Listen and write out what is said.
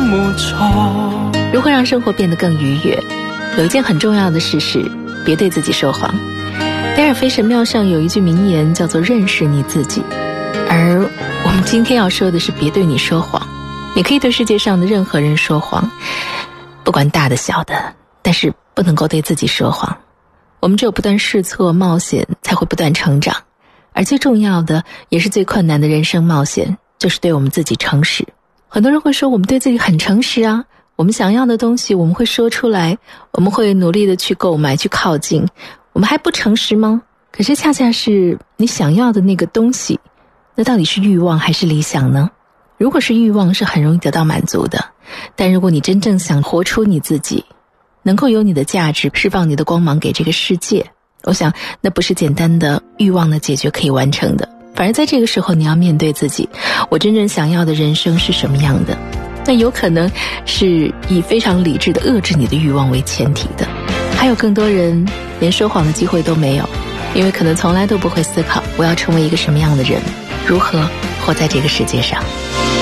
沒錯。 如何讓生活變得更愉悅？有一件很重要的事是，別對自己說謊。戴爾菲神廟上有一句名言叫做認識你自己，而我們今天要說的是別對你說謊。你可以對世界上的任何人說謊，不管大的小的，但是不能夠對自己說謊。我們只有不斷試錯冒險，才會不斷成長。而最重要的也是最困難的人生冒險，就是對我們自己誠實。很多人會說我們對自己很誠實啊，我們想要的東西我們會說出來，我們會努力的去購買去靠近，我們還不誠實嗎？可是恰恰是你想要的那個東西，那到底是慾望還是理想呢？如果是慾望是很容易得到滿足的，但如果你真正想活出你自己，能夠有你的價值，釋放你的光芒給這個世界，我想那不是簡單的慾望的解決可以完成的，反而在這個時候你要面對自己，我真正想要的人生是什麼樣的，那有可能是以非常理智的遏制你的慾望為前提的。還有更多人連說謊的機會都沒有，因為可能從來都不會思考我要成為一個什麼樣的人，如何活在這個世界上。